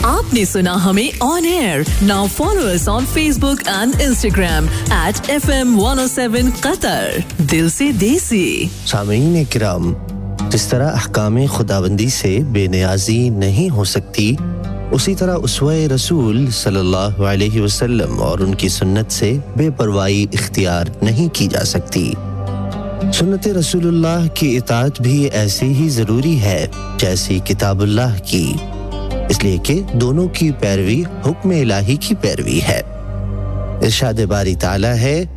आपने सुना हमें on air. Now follow us on Facebook and Instagram @FM107 Qatar. दिल से देसी. सामीन इकराम, जिस तरह अहकाम खुदाबंदी से बेनियाजी नहीं हो सकती, उसी तरह उसवे रसूल सल्लल्लाहु अलैहि वसल्लम और उनकी सुन्नत से बेपरवाही इख्तियार नहीं की जा सकती. सुन्नत रसूलुल्लाह की इताअत भी ऐसी ही ज़रूरी है जैसी किताबुल्लाह की, इसलिए कि दोनों की पैरवी हुक्म इलाही की पैरवी है. इरशाद बारी ताला है,